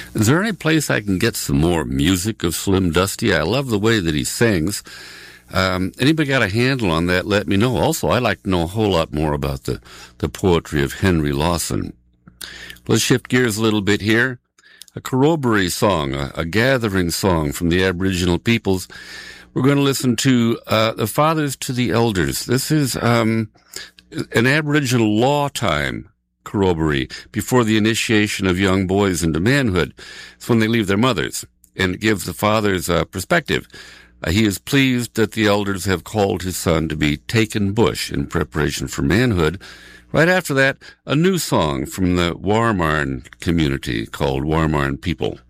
Is there any place I can get some more music of Slim Dusty? I love the way that he sings. Anybody got a handle on that, let me know. Also, I'd like to know a whole lot more about the poetry of Henry Lawson. Let's shift gears a little bit here. A corroboree song, a gathering song from the Aboriginal peoples. We're going to listen to The Fathers to the Elders. This is an Aboriginal law time corroboree before the initiation of young boys into manhood. It's when they leave their mothers, and it gives the fathers a perspective. He is pleased that the elders have called his son to be taken bush in preparation for manhood. Right after that, a new song from the Warmarn community called Warmarn People.